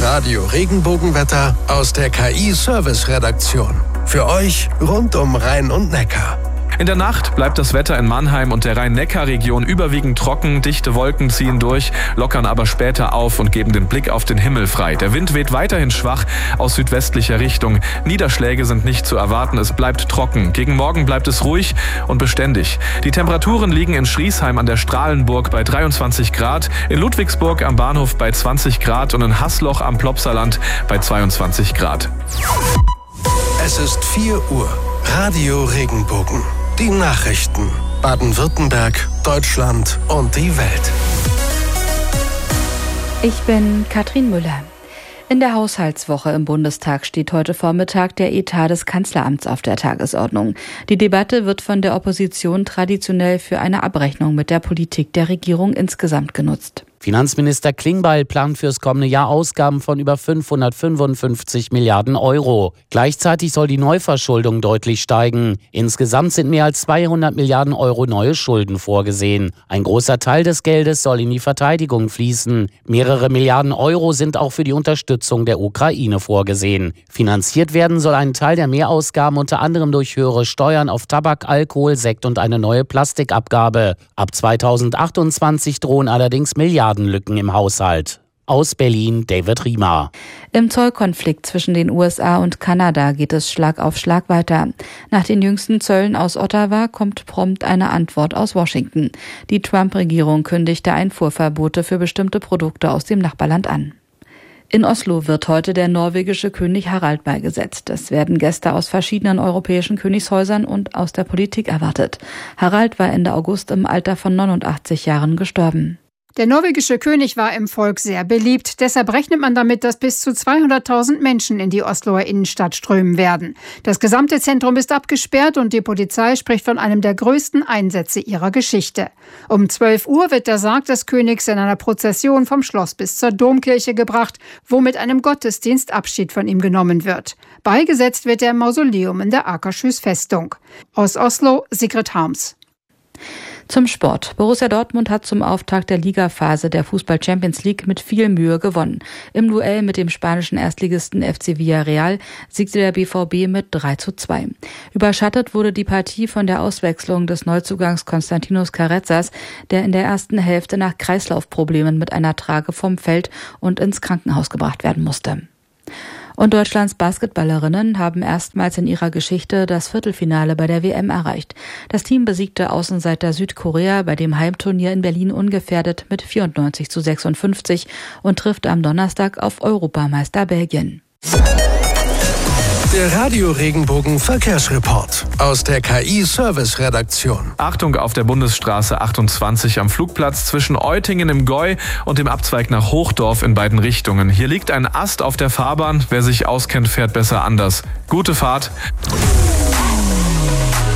Radio Regenbogenwetter aus der KI-Service-Redaktion. Für euch rund um Rhein und Neckar. In der Nacht bleibt das Wetter in Mannheim und der Rhein-Neckar-Region überwiegend trocken. Dichte Wolken ziehen durch, lockern aber später auf und geben den Blick auf den Himmel frei. Der Wind weht weiterhin schwach aus südwestlicher Richtung. Niederschläge sind nicht zu erwarten, es bleibt trocken. Gegen Morgen bleibt es ruhig und beständig. Die Temperaturen liegen in Schriesheim an der Strahlenburg bei 23 Grad, in Ludwigsburg am Bahnhof bei 20 Grad und in Haßloch am Plopsaland bei 22 Grad. Es ist 4 Uhr. Radio Regenbogen. Die Nachrichten. Baden-Württemberg, Deutschland und die Welt. Ich bin Katrin Müller. In der Haushaltswoche im Bundestag steht heute Vormittag der Etat des Kanzleramts auf der Tagesordnung. Die Debatte wird von der Opposition traditionell für eine Abrechnung mit der Politik der Regierung insgesamt genutzt. Finanzminister Klingbeil plant fürs kommende Jahr Ausgaben von über 555 Milliarden Euro. Gleichzeitig soll die Neuverschuldung deutlich steigen. Insgesamt sind mehr als 200 Milliarden Euro neue Schulden vorgesehen. Ein großer Teil des Geldes soll in die Verteidigung fließen. Mehrere Milliarden Euro sind auch für die Unterstützung der Ukraine vorgesehen. Finanziert werden soll ein Teil der Mehrausgaben unter anderem durch höhere Steuern auf Tabak, Alkohol, Sekt und eine neue Plastikabgabe. Ab 2028 drohen allerdings Milliardenlücken im Haushalt. Aus Berlin, David Riemer. Im Zollkonflikt zwischen den USA und Kanada geht es Schlag auf Schlag weiter. Nach den jüngsten Zöllen aus Ottawa kommt prompt eine Antwort aus Washington. Die Trump-Regierung kündigte Einfuhrverbote für bestimmte Produkte aus dem Nachbarland an. In Oslo wird heute der norwegische König Harald beigesetzt. Es werden Gäste aus verschiedenen europäischen Königshäusern und aus der Politik erwartet. Harald war Ende August im Alter von 89 Jahren gestorben. Der norwegische König war im Volk sehr beliebt. Deshalb rechnet man damit, dass bis zu 200.000 Menschen in die Osloer Innenstadt strömen werden. Das gesamte Zentrum ist abgesperrt und die Polizei spricht von einem der größten Einsätze ihrer Geschichte. Um 12 Uhr wird der Sarg des Königs in einer Prozession vom Schloss bis zur Domkirche gebracht, wo mit einem Gottesdienst Abschied von ihm genommen wird. Beigesetzt wird er im Mausoleum in der Akershus Festung. Aus Oslo, Sigrid Harms. Zum Sport. Borussia Dortmund hat zum Auftakt der Ligaphase der Fußball-Champions League mit viel Mühe gewonnen. Im Duell mit dem spanischen Erstligisten FC Villarreal siegte der BVB mit 3:2. Überschattet wurde die Partie von der Auswechslung des Neuzugangs Konstantinos Carrezzas, der in der ersten Hälfte nach Kreislaufproblemen mit einer Trage vom Feld und ins Krankenhaus gebracht werden musste. Und Deutschlands Basketballerinnen haben erstmals in ihrer Geschichte das Viertelfinale bei der WM erreicht. Das Team besiegte Außenseiter Südkorea bei dem Heimturnier in Berlin ungefährdet mit 94:56 und trifft am Donnerstag auf Europameister Belgien. Der Radio Regenbogen Verkehrsreport aus der KI-Service-Redaktion. Achtung auf der Bundesstraße 28 am Flugplatz zwischen Eutingen im Gäu und dem Abzweig nach Hochdorf in beiden Richtungen. Hier liegt ein Ast auf der Fahrbahn. Wer sich auskennt, fährt besser anders. Gute Fahrt.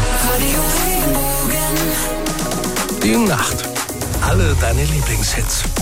Die Nacht. Alle deine Lieblingshits.